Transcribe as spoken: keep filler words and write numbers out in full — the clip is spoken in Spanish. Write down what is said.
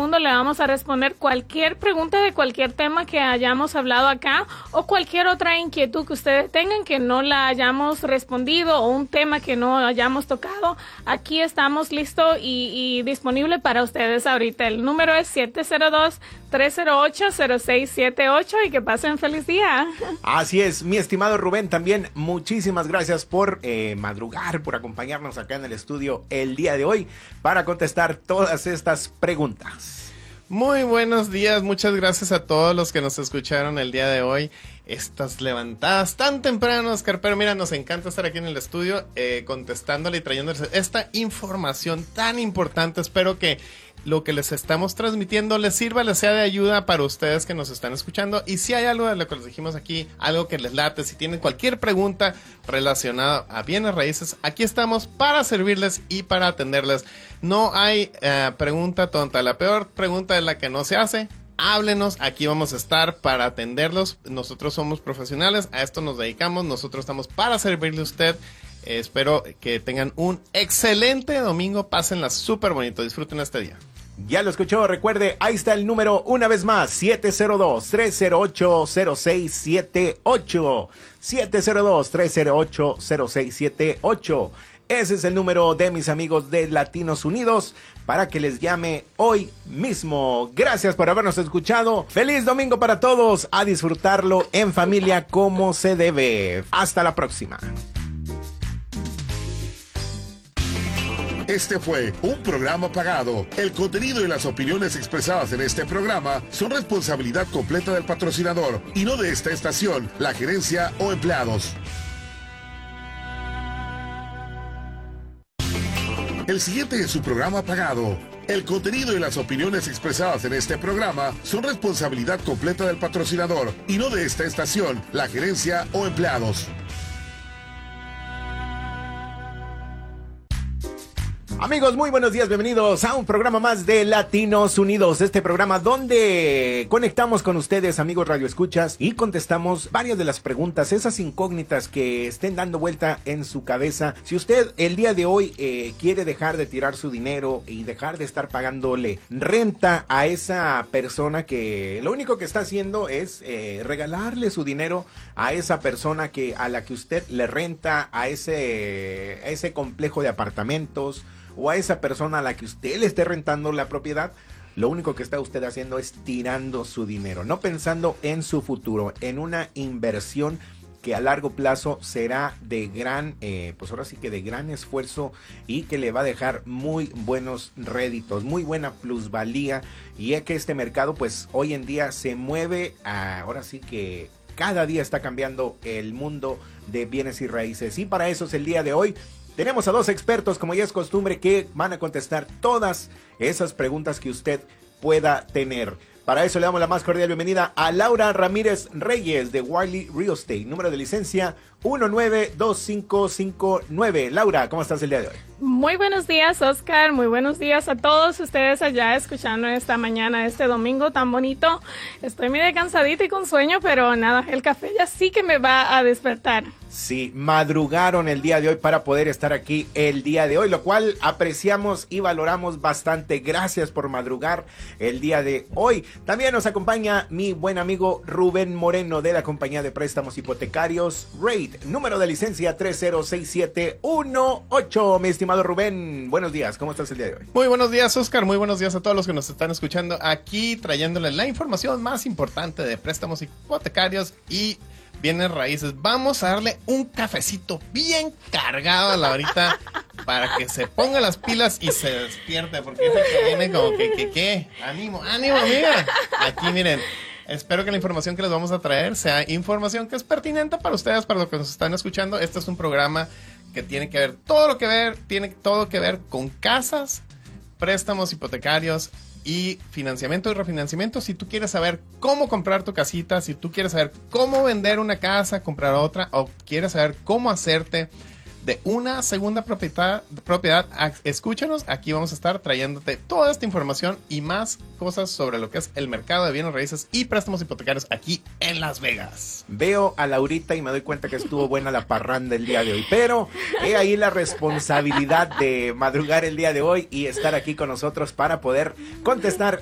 mundo le vamos a responder cualquier pregunta de cualquier tema que hayamos hablado acá o cualquier otra inquietud que ustedes tengan que no la hayamos respondido o un tema que no hayamos tocado. Aquí estamos listos y, y disponibles para ustedes ahorita. El número es siete cero dos, tres cero ocho, cero seis siete ocho y que pasen feliz día. Así es, mi estimado Rubén, también muchísimas gracias por eh, madrugar, por acompañarnos acá en el estudio el día de hoy para contestar todas estas preguntas. Muy buenos días, muchas gracias a todos los que nos escucharon el día de hoy. Estas levantadas tan temprano, Oscar, pero mira, nos encanta estar aquí en el estudio eh, contestándole y trayéndoles esta información tan importante. Espero que lo que les estamos transmitiendo les sirva, les sea de ayuda para ustedes que nos están escuchando. Y si hay algo de lo que les dijimos aquí, algo que les late, si tienen cualquier pregunta relacionada a bienes raíces, aquí estamos para servirles y para atenderles. No hay eh, pregunta tonta, la peor pregunta es la que no se hace. Háblenos, aquí vamos a estar para atenderlos. Nosotros somos profesionales, a esto nos dedicamos, nosotros estamos para servirle a usted. Eh, espero que tengan un excelente domingo, pásenla súper bonito, disfruten este día. Ya lo escuchó, recuerde, ahí está el número una vez más, siete cero dos, tres cero ocho, cero seis siete ocho, siete cero dos, tres cero ocho, cero seis siete ocho. Ese es el número de mis amigos de Latinos Unidos para que les llame hoy mismo. Gracias por habernos escuchado. Feliz domingo para todos, a disfrutarlo en familia como se debe. Hasta la próxima. Este fue un programa pagado. El contenido y las opiniones expresadas en este programa son responsabilidad completa del patrocinador y no de esta estación, la gerencia o empleados. El siguiente es su programa pagado. El contenido y las opiniones expresadas en este programa son responsabilidad completa del patrocinador y no de esta estación, la gerencia o empleados. Amigos, muy buenos días, bienvenidos a un programa más de Latinos Unidos, este programa donde conectamos con ustedes, amigos radioescuchas, y contestamos varias de las preguntas, esas incógnitas que estén dando vuelta en su cabeza. Si usted el día de hoy eh, quiere dejar de tirar su dinero y dejar de estar pagándole renta a esa persona que lo único que está haciendo es eh, regalarle su dinero a esa persona que a la que usted le renta, a ese, a ese complejo de apartamentos, o a esa persona a la que usted le esté rentando la propiedad, lo único que está usted haciendo es tirando su dinero, no pensando en su futuro, en una inversión que a largo plazo será de gran, eh, pues ahora sí que de gran esfuerzo y que le va a dejar muy buenos réditos, muy buena plusvalía. Y es que este mercado pues hoy en día se mueve, a, ahora sí que cada día está cambiando el mundo de bienes y raíces. Y para eso es el día de hoy. Tenemos a dos expertos, como ya es costumbre, que van a contestar todas esas preguntas que usted pueda tener. Para eso le damos la más cordial bienvenida a Laura Ramírez Reyes de Wiley Real Estate, número de licencia uno nueve dos cinco cinco nueve. Laura, ¿cómo estás el día de hoy? Muy buenos días, Oscar. Muy buenos días a todos ustedes allá escuchando esta mañana, este domingo tan bonito. Estoy medio cansadita y con sueño, pero nada, el café ya sí que me va a despertar. Sí, madrugaron el día de hoy para poder estar aquí el día de hoy, lo cual apreciamos y valoramos bastante. Gracias por madrugar el día de hoy. También nos acompaña mi buen amigo Rubén Moreno de la compañía de préstamos hipotecarios Rate, número de licencia tres cero seis siete uno ocho. Mi estimado Rubén, buenos días, ¿cómo estás el día de hoy? Muy buenos días, Oscar, muy buenos días a todos los que nos están escuchando aquí, trayéndoles la información más importante de préstamos hipotecarios y bienes raíces. Vamos a darle un cafecito bien cargado a Laurita para que se ponga las pilas y se despierte, porque es el que viene como que, que, que, ánimo, ánimo, amiga. Aquí, miren, espero que la información que les vamos a traer sea información que es pertinente para ustedes, para los que nos están escuchando. Este es un programa que tiene que ver, todo lo que ver, tiene todo que ver con casas, préstamos hipotecarios y financiamiento y refinanciamiento. Si tú quieres saber cómo comprar tu casita, si tú quieres saber cómo vender una casa, comprar otra, o quieres saber cómo hacerte de una segunda propiedad, propiedad, escúchanos, aquí vamos a estar trayéndote toda esta información y más cosas sobre lo que es el mercado de bienes raíces y préstamos hipotecarios aquí en Las Vegas. Veo a Laurita y me doy cuenta que estuvo buena la parranda el día de hoy, pero he ahí la responsabilidad de madrugar el día de hoy y estar aquí con nosotros para poder contestar